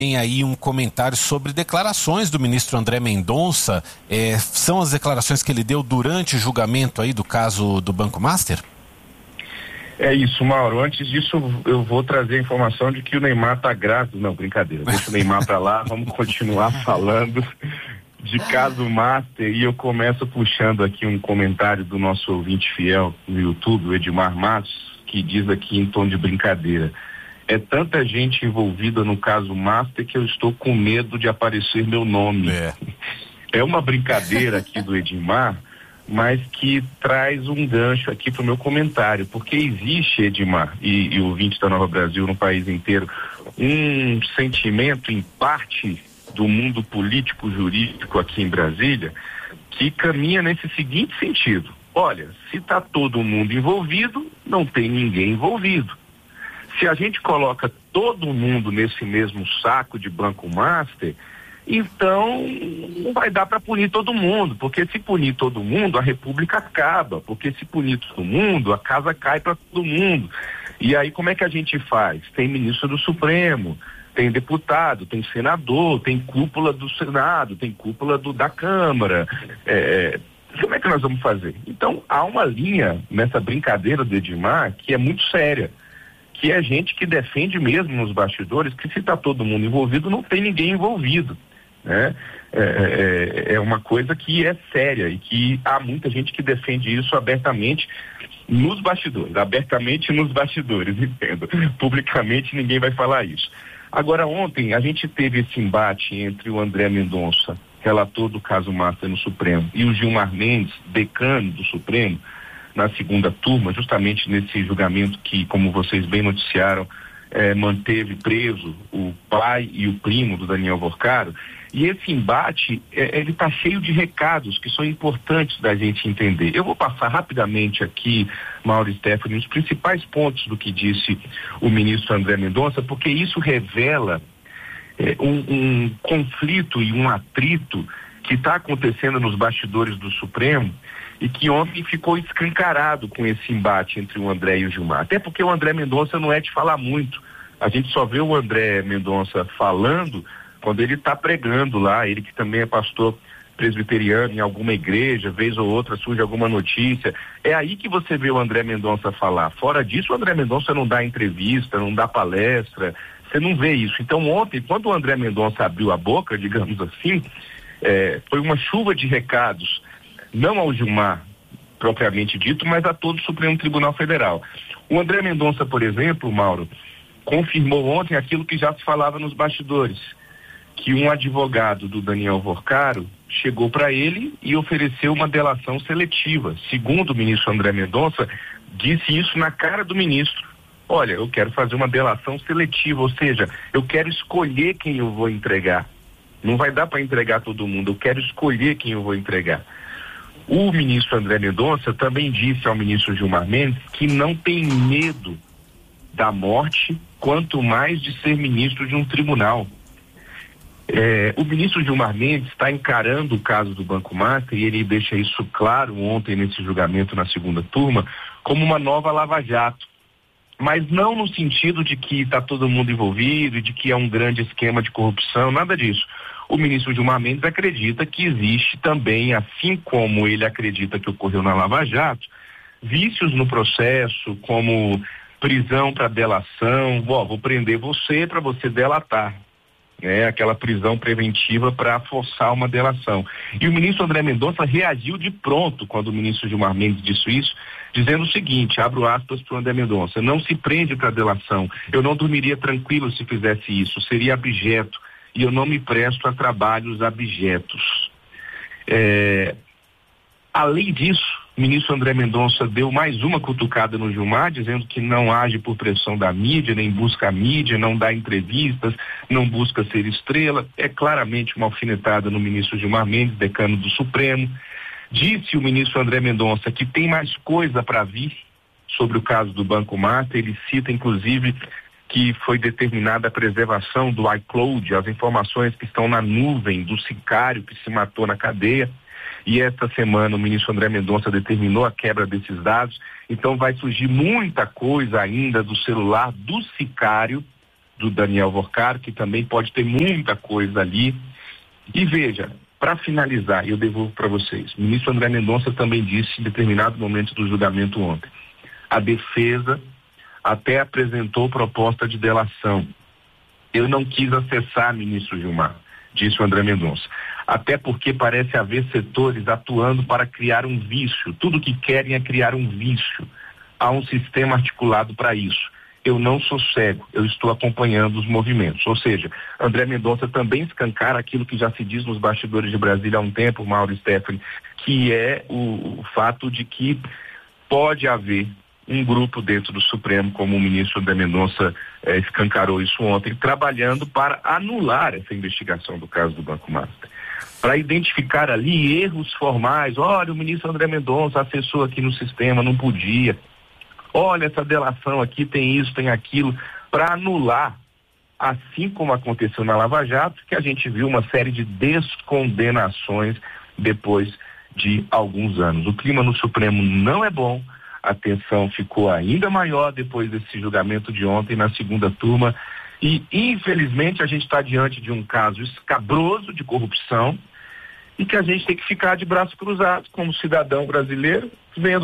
Tem aí um comentário sobre declarações do ministro André Mendonça. São as declarações que ele deu durante o julgamento aí do caso do Banco Master? É isso, Mauro. Antes disso, eu vou trazer a informação de que o Neymar tá grávido. Não, brincadeira. Deixa o Neymar pra lá, vamos continuar falando de caso Master. E eu começo puxando aqui um comentário do nosso ouvinte fiel no YouTube, o Edmar Matos, que diz aqui em tom de brincadeira: é tanta gente envolvida no caso Master que eu estou com medo de aparecer meu nome. É uma brincadeira aqui do Edmar, mas que traz um gancho aqui para o meu comentário, porque existe, Edmar, e o ouvinte da Nova Brasil no país inteiro, um sentimento em parte do mundo político-jurídico aqui em Brasília, que caminha nesse seguinte sentido: olha, se está todo mundo envolvido, não tem ninguém envolvido. Se a gente coloca todo mundo nesse mesmo saco de Banco Master, então não vai dar para punir todo mundo, porque se punir todo mundo, a república acaba, porque se punir todo mundo, a casa cai para todo mundo. E aí como é que a gente faz? Tem ministro do Supremo, tem deputado, tem senador, tem cúpula do Senado, tem cúpula da Câmara. Como é que nós vamos fazer? Então há uma linha nessa brincadeira do Edmar que é muito séria, que é gente que defende mesmo nos bastidores que se está todo mundo envolvido, não tem ninguém envolvido, né? É uma coisa que é séria e que há muita gente que defende isso abertamente nos bastidores, entendo. Publicamente ninguém vai falar isso. Agora, ontem a gente teve esse embate entre o André Mendonça, relator do caso Master no Supremo, e o Gilmar Mendes, decano do Supremo, na segunda turma, justamente nesse julgamento que, como vocês bem noticiaram, manteve preso o pai e o primo do Daniel Vorcaro. E esse embate, ele está cheio de recados que são importantes da gente entender. Eu vou passar rapidamente aqui, Mauro e Stephanie, os principais pontos do que disse o ministro André Mendonça, porque isso revela um conflito e um atrito que está acontecendo nos bastidores do Supremo e que ontem ficou escancarado com esse embate entre o André e o Gilmar. Até porque o André Mendonça não é de falar muito. A gente só vê o André Mendonça falando quando ele está pregando lá, ele que também é pastor presbiteriano em alguma igreja, vez ou outra surge alguma notícia. É aí que você vê o André Mendonça falar. Fora disso, o André Mendonça não dá entrevista, não dá palestra, você não vê isso. Então ontem, quando o André Mendonça abriu a boca, digamos assim, foi uma chuva de recados, não ao Gilmar propriamente dito, mas a todo o Supremo Tribunal Federal. O André Mendonça, por exemplo, Mauro, confirmou ontem aquilo que já se falava nos bastidores, que um advogado do Daniel Vorcaro chegou para ele e ofereceu uma delação seletiva. Segundo o ministro André Mendonça, disse isso na cara do ministro: olha, eu quero fazer uma delação seletiva, ou seja, eu quero escolher quem eu vou entregar. Não vai dar para entregar todo mundo, eu quero escolher quem eu vou entregar. O ministro André Mendonça também disse ao ministro Gilmar Mendes que não tem medo da morte, quanto mais de ser ministro de um tribunal. O ministro Gilmar Mendes está encarando o caso do Banco Master, e ele deixa isso claro ontem nesse julgamento na segunda turma, como uma nova Lava Jato. Mas não no sentido de que está todo mundo envolvido e de que é um grande esquema de corrupção, nada disso. O ministro Gilmar Mendes acredita que existe também, assim como ele acredita que ocorreu na Lava Jato, vícios no processo, como prisão para delação. Vou prender você para você delatar. Aquela prisão preventiva para forçar uma delação. E o ministro André Mendonça reagiu de pronto quando o ministro Gilmar Mendes disse isso, dizendo o seguinte, abro aspas para o André Mendonça: não se prende para delação, eu não dormiria tranquilo se fizesse isso, seria abjeto, e eu não me presto a trabalhos abjetos. Além disso, o ministro André Mendonça deu mais uma cutucada no Gilmar, dizendo que não age por pressão da mídia, nem busca a mídia, não dá entrevistas, não busca ser estrela. É claramente uma alfinetada no ministro Gilmar Mendes, decano do Supremo. Disse o ministro André Mendonça que tem mais coisa para vir sobre o caso do Banco Master. Ele cita, inclusive, que foi determinada a preservação do iCloud, as informações que estão na nuvem do sicário que se matou na cadeia. E esta semana o ministro André Mendonça determinou a quebra desses dados, então vai surgir muita coisa ainda do celular do sicário do Daniel Vorcar, que também pode ter muita coisa ali. E veja, para finalizar, eu devolvo para vocês, o ministro André Mendonça também disse em determinado momento do julgamento ontem, a defesa até apresentou proposta de delação. Eu não quis acessar, ministro Gilmar, disse o André Mendonça, até porque parece haver setores atuando para criar um vício. Tudo que querem é criar um vício. Há um sistema articulado para isso. Eu não sou cego, eu estou acompanhando os movimentos. Ou seja, André Mendonça também escancara aquilo que já se diz nos bastidores de Brasília há um tempo, Mauro e Stephanie, que é o fato de que pode haver um grupo dentro do Supremo, como o ministro André Mendonça escancarou isso ontem, trabalhando para anular essa investigação do caso do Banco Master. Para identificar ali erros formais. Olha, o ministro André Mendonça acessou aqui no sistema, não podia. Olha, essa delação aqui tem isso, tem aquilo, para anular, assim como aconteceu na Lava Jato, que a gente viu uma série de descondenações depois de alguns anos. O clima no Supremo não é bom, a tensão ficou ainda maior depois desse julgamento de ontem na segunda turma e, infelizmente, a gente está diante de um caso escabroso de corrupção e que a gente tem que ficar de braços cruzados como cidadão brasileiro, vendo o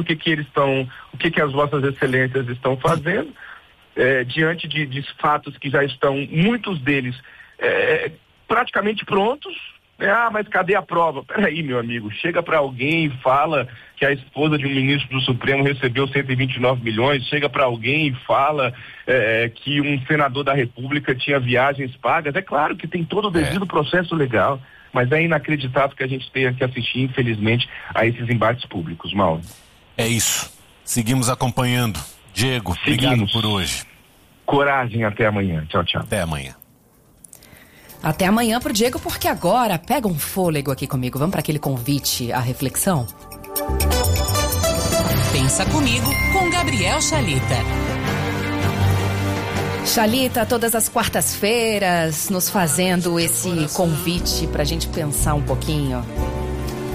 que as vossas excelências estão fazendo, diante de fatos que já estão, muitos deles, praticamente prontos. Mas cadê a prova? Peraí, meu amigo, chega para alguém e fala que a esposa de um ministro do Supremo recebeu 129 milhões, chega para alguém e fala que um senador da República tinha viagens pagas. É claro que tem todo o devido processo legal, mas é inacreditável que a gente tenha que assistir, infelizmente, a esses embates públicos, Mauro. É isso. Seguimos acompanhando. Diego, obrigado por hoje. Coragem, até amanhã. Tchau, tchau. Até amanhã. Até amanhã pro Diego, porque agora pega um fôlego aqui comigo. Vamos para aquele convite à reflexão? Pensa Comigo com Gabriel Chalita. Chalita, todas as quartas-feiras, nos fazendo esse convite pra gente pensar um pouquinho.